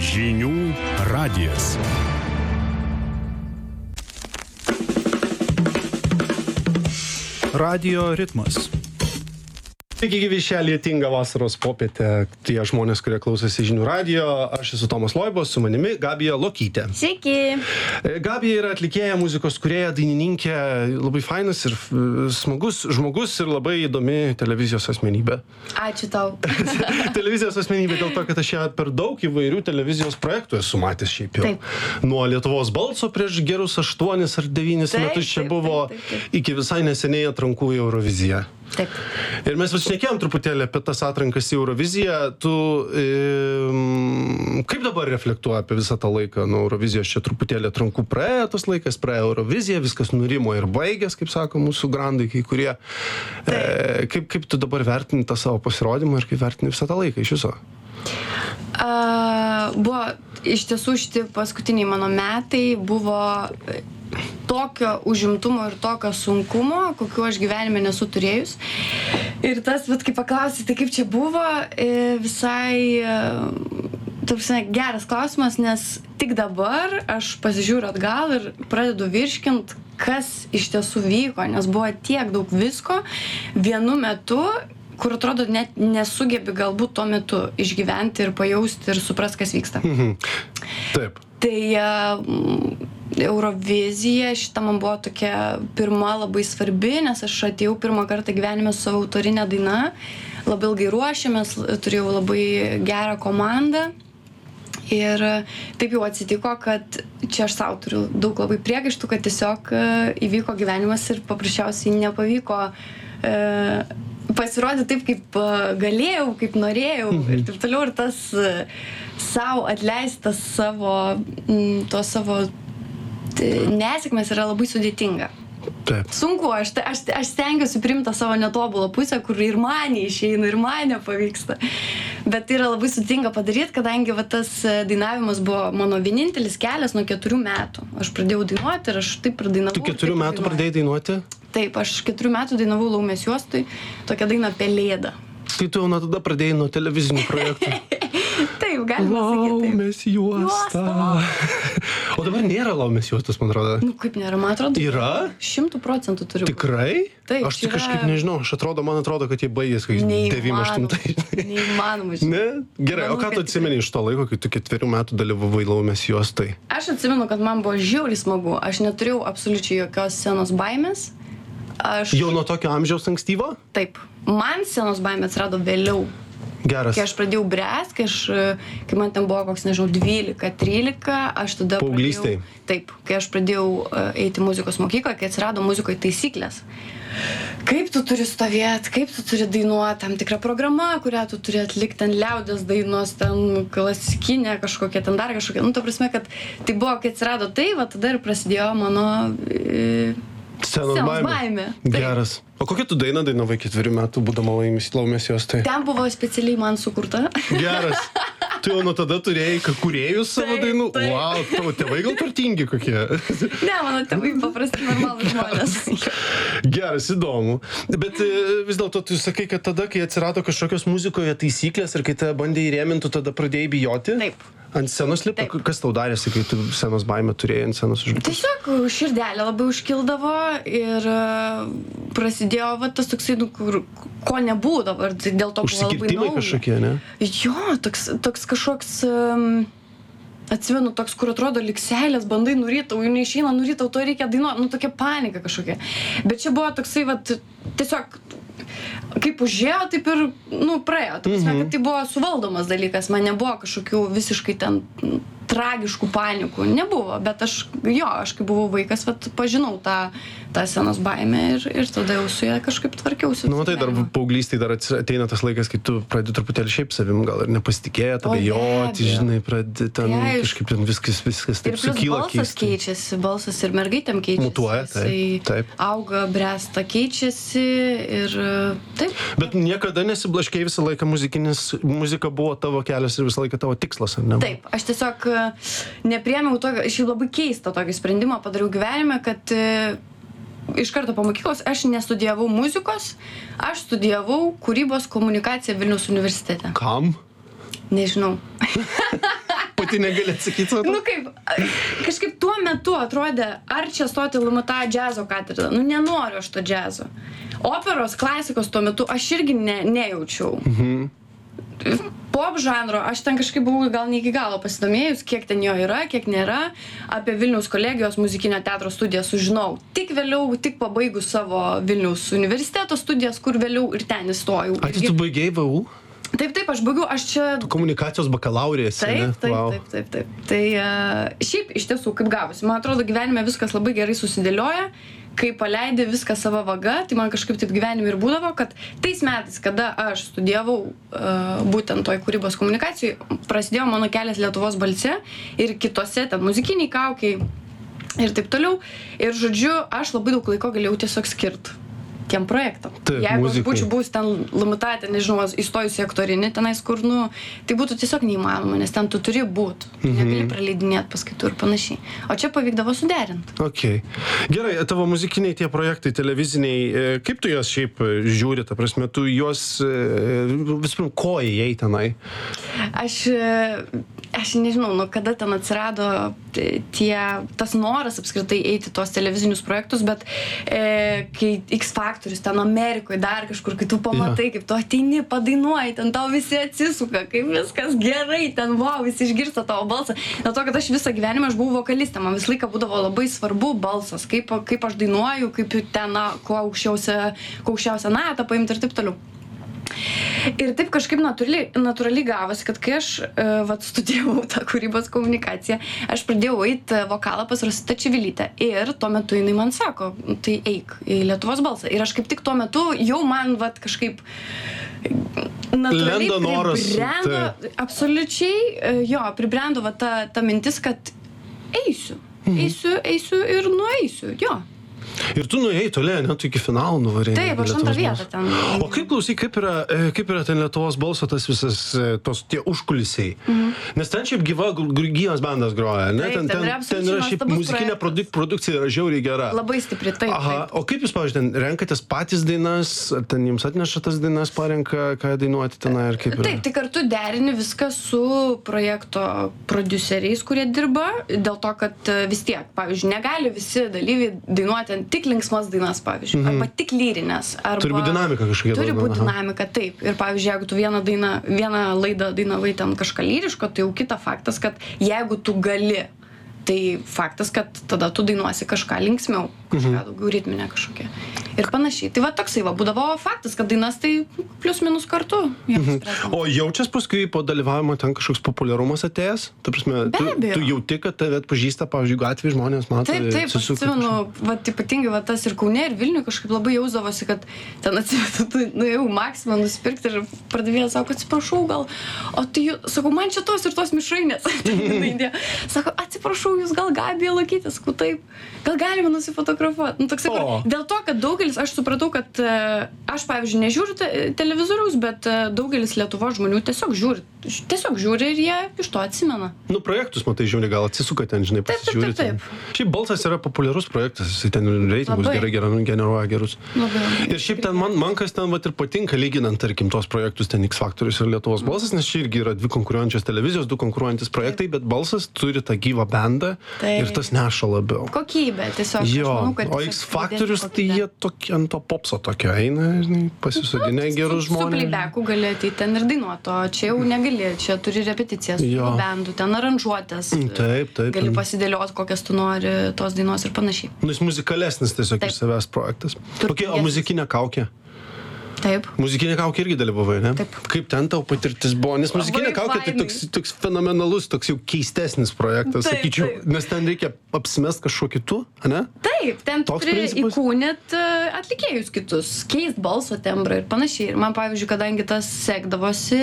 Žinių radijas. Radio ritmas. Sveiki, gyvi šią lietingą vasaros popietę. Tie žmonės, kurie klausosi Žinių radijo. Aš esu Tomas Loibos, su manimi Gabija Lokytė. Sveiki. Gabija yra atlikėja, muzikos kūrėja, dainininkė, labai fainas ir smagus žmogus ir labai įdomi televizijos asmenybė. Ačiū tau. Televizijos asmenybė dėl to, kad aš ją per daug įvairių televizijos projektų esu matęs šiaip jau. Taip. Nuo Lietuvos balso prieš gerus 8 ar 9 metus čia buvo, iki visai neseniai atrankų į Euroviziją. Taip. Ir mes šnekėjom truputėlį apie tas atrankas į Euroviziją. Tu kaip dabar reflektuoji apie visą tą laiką nuo Eurovizijos? Čia truputėlį atrankų praėjo tas laikas, praėjo Eurovizija, viskas nurimo ir baigės, kaip sako mūsų grandai kai kurie. Kaip tu dabar vertini tą savo pasirodymą ir kaip vertini visą tą laiką iš viso? Buvo iš tiesų šitie paskutiniai mano metai buvo tokio užimtumo ir tokio sunkumo, kokiu aš gyvenime nesu turėjus. Ir tas, kai paklausai, tai kaip čia buvo, visai geras klausimas, nes tik dabar aš pasižiūriu atgal ir pradedu virškint, kas iš tiesų vyko, nes buvo tiek daug visko vienu metu, kur atrodo net nesugebi galbūt tuo metu išgyventi ir pajausti ir suprast, kas vyksta. Taip. Tai Eurovizija šita man buvo tokia pirma labai svarbi, nes aš atėjau pirmą kartą gyvenime su savo autorinė daina, labai ilgai ruošėmės, turėjau labai gerą komandą ir taip jau atsitiko, kad čia aš sau turiu daug labai priekaištų, kad tiesiog įvyko gyvenimas ir paprasčiausiai nepavyko pasirodyti taip, kaip galėjau, kaip norėjau ir taip toliau, ir tas sau atleistas savo nesėkmės yra labai sudėtinga. Taip. Sunku, aš stengiuosi priimti savo netobulą pusę, kur ir man išeina, ir man nepavyksta. Bet tai yra labai sudėtinga padaryti, kadangi tas dainavimas buvo mano vienintelis kelias nuo 4 metų. Aš pradėjau dainuoti ir aš taip ir dainavau. Tu 4 metų pradėjai dainuoti? Taip, aš 4 metų dainavau Laumės juostui, tokią dainą Pelėda. Tai tu jau nuo tada pradėjai nuo televizinių projektų. Taip, galima sakyti. Laumės juosta. O dabar nėra Laumės juostos, man atrodo. Nu, kaip nėra, man atrodo. Yra? 100% turi būti. Tikrai? Taip. Aš tik kažkaip nežinau, man atrodo, kad jie baigės, kai 9-8. Neįmanoma. Ne? Gerai, o ką tu atsimeni iš to laiko, kai tu 4 metų dalyvavai Laumės juostai? Aš atsimenu, kad man buvo žiauriai smagu. Aš neturėjau absoliučiai jokios scenos baimės. Jau nuo tokio amžiaus ankstyvo? Taip. Man scenos baimė atsirado vėliau. Geras. Kai aš pradėjau bręst, kai man ten buvo koks, nežinau, 12-13, aš tada paauglystėj. Taip, kai aš pradėjau eiti muzikos mokyklą, kai atsirado muzikoje taisyklės. Kaip tu turi stovėti, kaip tu turi dainuoti, tam tikra programa, kurią tu turi atlikti, ten liaudės dainos, ten klasikinė kažkokia, ten dar kažkokia. Nu, ta prasme, kad tai buvo, kai atsirado tai, va tada ir prasidėjo mano scenos baimė. Geras. O kokią tu dainą dainavai 4 metų, būdama Laumės juostai? Ten buvo specialiai man sukurta. Geras. Tu jau nuo tada turėjai kūrėjus savo dainų? Taip. Wow, tavo tėvai gal turtingi kokie? Ne, mano tėvai paprasti normalūs žmonės. Geras, įdomu. Bet vis dėlto tu sakai, kad tada, kai atsirado kažkokios muzikoje taisyklės ir kai tave bandė įrėminti, tada pradėjai bijoti? Taip. Ant scenos lipa? Kas tau darėsi, kai tu scenos baimę turėjai ant scenos užlipti? Tiesiog širdelė labai užkildavo ir prasidėjo tas toksai, ko nebūdavo, ir dėl to buvo labai nauja. Užsikirtimai kažkokie, ne? Jo, toks kažkoks, atsimenu, toks, kur atrodo lyg seilės, bandai nurytau, jų neišeina nurytau, to reikia dainuoti, tokia panika kažkokia. Bet čia buvo toksai, tiesiog kaip užėjo, taip ir, praėjo. Ta prasme, kad tai buvo suvaldomas dalykas, man nebuvo kažkokių visiškai ten tragiškų panikų, nebuvo, bet aš kai buvau vaikas, pažinau tą scenos baimę ir tada jau su ją kažkaip tvarkiausi. Tai dar paauglystėj dar ateina tas laikas, kai tu pradedi truputėlį šiaip savim gal ir nepasitikėti, abejoti, žinai, pradedi ten kažkaip viskas taip sukyla keistai. Ir balsas keičiasi, balsas ir mergaitėm keičiasi. Mutuoja, taip. Auga, bręsta, keičiasi ir taip. Bet niekada nesiblaškei visą laiką muzika buvo tavo kelias ir visą laiką tavo tikslas, ar ne? Taip, aš tiesiog nepriėmiau tokio, aš labai keistą tokį sprendimą padariau gyvenime, kad iš karto po mokyklos aš nestudijavau muzikos, aš studijavau kūrybos komunikaciją Vilniaus universitete. Kam? Nežinau. tai negali atsakyti. Nu kaip, kažkaip tuo metu atrodė, ar čia stoti LMTA džiazo katedrą. Nu nenoriu aš to džiazo. Operos, klasikos tuo metu aš irgi nejaučiau. Pop žanro, aš ten kažkaip buvau gal ne iki galo pasidomėjus, kiek ten jo yra, kiek nėra. Apie Vilniaus kolegijos muzikinio teatro studiją sužinau. Tik vėliau, tik pabaigus savo Vilniaus universiteto studijas, kur vėliau ir ten įstojau. Ar tu baigei VU? Taip, aš baigiau, aš čia... Komunikacijos bakalaurės. Taip. Tai šiaip iš tiesų, kaip gavosi, man atrodo, gyvenime viskas labai gerai susidėlioja. Kai paleidė viską savo vaga, tai man kažkaip taip gyvenime ir būdavo, kad tais metais, kada aš studijavau būtent toj kūrybos komunikacijai, prasidėjo mano kelias Lietuvos balse ir kitose, ten muzikiniai kaukiai ir taip toliau. Ir žodžiu, aš labai daug laiko galėjau tiesiog skirti tiem projektam. Taip, jeigu aš muzikai. būčiau buvus ten LMTA, ten, nežinau, įstojus į aktorinį, tenais kur, nu, tai būtų tiesiog neįmanoma, nes ten tu turi būt. Negali praleidinėti paskaitų ir panašiai. O čia pavykdavo suderinti. Okay. Gerai, tavo muzikiniai tie projektai televiziniai, kaip tu juos šiaip žiūri, ta prasme, tu juos vispirm ko įėjai tenai? Aš nežinau, nu kada ten atsirado tas noras apskritai eiti tuos televizinius projektus, bet kai X Factorius ten Amerikoje dar kažkur, kai tu pamatai, kaip tu ateini, padainuoji, ten tau visi atsisuka, kaip viskas gerai, ten wow, visi išgirsta tavo balsą. Dėl to, kad aš visą gyvenimą aš buvau vokalistė, man visą laiką būdavo labai svarbu balsas, kaip aš dainuoju, kaip ten, kuo aukščiausią natą paimti ir taip toliau. Ir taip kažkaip natūraliai gavosi, kad kai aš studijavau tą kūrybos komunikaciją, aš pradėjau eiti vokalą pas Rositą Čivilytę ir tuo metu jinai man sako, tai eik į Lietuvos balsą. Ir aš kaip tik tuo metu jau man kažkaip natūraliai pribrendo, absoliučiai, pribrendo ta mintis, kad eisiu ir nueisiu, jo. Ir tu nuėjai toliau, net iki finalų nuvarėjai. Taip, aš antrą vietą ten. O kaip klausai, kaip yra ten Lietuvos balso tas visas, tie užkulisiai? Nes ten šiaip gyvas bandas groja, ne? Taip, ten yra šiaip muzikinė produkcija yra žiauriai gera. Labai stipri, taip. Aha, o kaip jūs, pavyzdžiui, ten renkatės patys dainas, ar ten jums atneša tas dainas, parenka, ką dainuoti tenai, ar kaip yra? Taip, tai kartu derini viską su projekto prodiuseriais, kurie dirba, dėl to, kad vis tiek, pavyzdžiui, negali visi dalyviai dainuoti tik linksmas dainas, pavyzdžiui, arba tik lyrinės. Turi būti dinamika kažkokia. Turi būti dinamika, taip. Ir pavyzdžiui, jeigu tu vieną laidą dainavai ten kažką lyriško, tai jau kita faktas, kad jeigu tu gali, tai faktas, kad tada tu dainuosi kažką linksmiau, kažką daugiau ritminę kažkokią. Ir panašiai. Tai toksai būdavo faktas, kad dainas tai plius minus kartu. O jaučias paskui po dalyvavimo ten kažkoks populiarumas atėjęs? Ta prasme, tu jauti, kad tave atpažįsta, pavyzdžiui, gatvėje žmonės mato. Taip, atsimenu, ypatingai tas ir Kaune, ir Vilniuje kažkaip labai jausdavosi, kad ten atsimenu, nuėjau Maksimą nusipirkti ir pardavėjas sako, atsiprašau gal, o tai, sakau, man čia tos ir tos mišrainės. Sako, atsiprašau, jūs gal Gabija Lukytė, sakau, taip, gal galime nusifotografuoti. Dėl to, kad daugelis, aš supratau, kad aš, pavyzdžiui, nežiūriu televizoriaus, bet daugelis Lietuvos žmonių tiesiog žiūri ir jie iš to atsimena. Nu, projektus, matai, žiūri, gal atsisuka ten, žinai, pasižiūri. Taip. Šiaip balsas yra populiarus projektas, jis ten reitingus gerai generuoja gerus. Ir šiaip ten man kas ten ir patinka, lyginant, tarkim, tos projektus, ten X Factorius ir Lietuvos balsas, nes čia irgi yra dvi konkuruojančios televizijos, du konkuruojantis projektai, bet balsas turi tą gyvą bandą ir tas neša labiau. Kokybė, tiesiog. O X Factorius, tai jie tokie ant to popso tokio eina, žinai, pasisodinę gerus žmonės. Su playback'u gali ateiti ten ir dainuoti, o čia jau negali, čia turi repeticijas, su bandų, ten aranžuotės. Taip. Gali pasidėlioti, kokias tu nori tos dainos ir panašiai. Nu, jis muzikalesnis tiesiog iš savęs projektas. O muzikinė kaukė? Taip. Muzikinė kaukė irgi dalyvavai, ne? Taip. Kaip ten tau patirtis buvo? Nes muzikinė kaukė tai toks fenomenalus, toks jau keistesnis projektas, sakyčiau. Nes ten reikia apsimest kažkuo kitu, ne? Taip, ten turi įkūnyt atlikėjus kitus, keist balso tembrą ir panašiai. Ir man, pavyzdžiui, kadangi tas sekdavosi,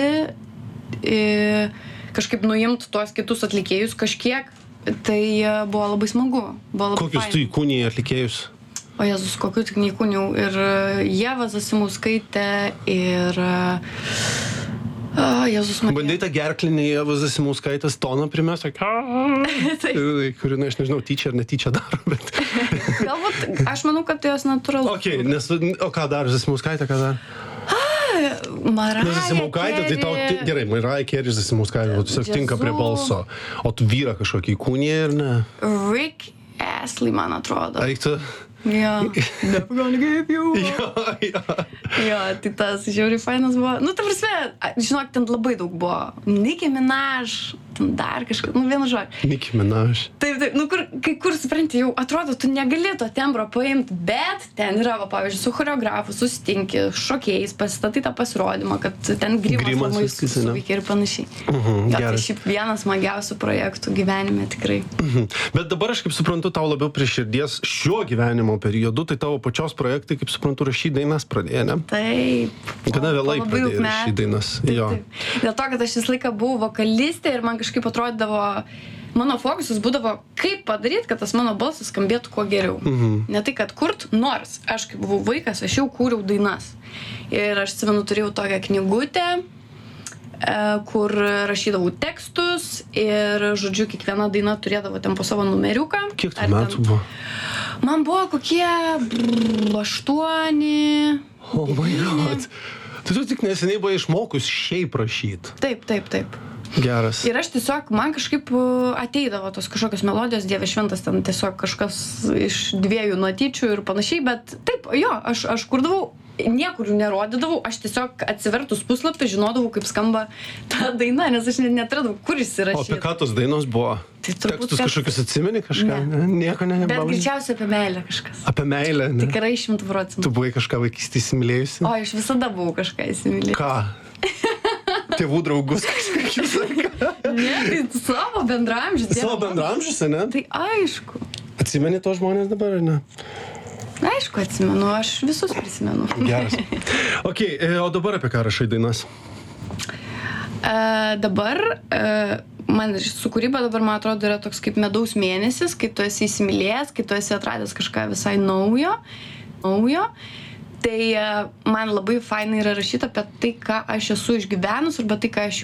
kažkaip nuimt tuos kitus atlikėjus kažkiek, tai buvo labai smagu. Kokius tu įkūnijai atlikėjus? O Jėzus, kokiu tik neįkūniau. Ir Ieva Zasimauskaitė, ir... Jėzus Marija. Bandai tą gerklinį Ieva Zasimauskaitės toną primest, kurį, aš nežinau, tyčia ar netyčia daro, bet... Galbūt, aš manau, kad tai jos natūralu. O ką dar, Zasimauskaitė, ką dar? Na, Zasimauskaitė, tai tau gerai, Mariah Carey, Zasimauskaitė, tiesiog tinka prie balso. O tu vyrą kažkokį įkūnį ir ne? Rick Astley, man atrodo. Eik tu? Jo. Never gonna give you. Jo. Jo, tai tas žiauriai fainas buvo. Nu, ta prasme, žinok, ten labai daug buvo. Nicki Minaj, ten dar kažkas, vienu žodžiu. Nicki Minaj. Taip, kai kur, supranti, jau atrodo, tu negali to tembro paimti, bet ten yra, pavyzdžiui, su choreografu, susitinki, šokėjais, pasistatai tą pasirodymą, kad ten grimas labai suveikia ir panašiai. Tai šiaip vienas smagiausių projektų gyvenime tikrai. Bet dabar aš kaip suprantu, tau labiau prie širdies šiuo gyvenimo periodu, tai tavo pačios projektai, kaip suprantu, rašyti dainas pradėjo, ne? Taip. Kada vėlai pradėjai rašyti dainas? Taip. Dėl to, kad aš visą laiką buvau vokalistė ir man kažkaip atrodydavo, mano fokusas būdavo, kaip padaryti, kad tas mano balsas skambėtų kuo geriau. Ne tai, kad kurt, nors aš kaip buvau vaikas, aš jau kūriau dainas. Ir aš atsimenu, turėjau tokią knygutę, kur rašydavau tekstus ir, žodžiu, kiekviena daina turėdavo ten po savo numeriuką. Kiek tų metų buvo? Man buvo kokie 8. Oh my god. Tai tu tik neseniai buvai išmokus šiaip rašyti. Taip. Geras. Ir aš tiesiog, man kažkaip ateidavo tos kažkokios melodijos, Dieve šventas, ten tiesiog kažkas iš 2 notyčių ir panašiai, bet taip, jo, aš kurdavau, niekur jų nerodydavau, aš tiesiog atsivertus puslapį žinodavau, kaip skamba ta daina, nes aš netradau, kur jis įrašytas. O apie ką tos dainos buvo? Tai tekstus kažkokius atsimeni kažką? Ne. Nieko Bet greičiausiai apie meilę kažkas. Apie meilę, ne? Tikrai 100%. Tu buvai kažką vaikystėje įsimylėjusi? O, aš visada buvau kažką įsimylėjusi. Ką? Tėvų draugus kažkokius? Ne, tai savo bendramžius. Savo bendramžius, ne? Tai aišku. Atsimeni to žmonės dabar, ar ne? Aišku, atsimenu, aš visus prisimenu. Geras. Ok, o dabar apie ką rašai dainas? Dabar, man su kūryba dabar, man atrodo, yra toks kaip medaus mėnesis, kai tu esi įsimylėjęs, kai tu esi atradęs kažką visai naujo. Tai man labai fainai yra rašyti apie tai, ką aš esu išgyvenus, arba tai, ką aš